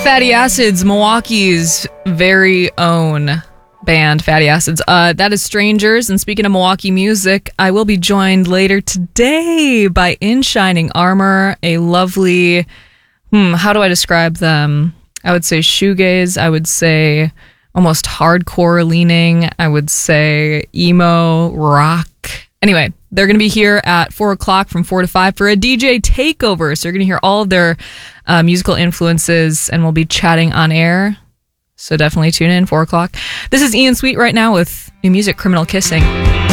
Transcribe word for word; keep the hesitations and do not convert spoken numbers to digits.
Fatty Acids, Milwaukee's very own band, Fatty Acids. Uh, that is Strangers. And speaking of Milwaukee music, I will be joined later today by In Shining Armor, a lovely, hmm, how do I describe them? I would say shoegaze. I would say almost hardcore leaning. I would say emo, rock. Anyway, they're going to be here at four o'clock from four to five for a D J takeover. So you're going to hear all of their uh, musical influences, and we'll be chatting on air. So definitely tune in, four o'clock. This is Ian Sweet right now with new music, Criminal Kissing.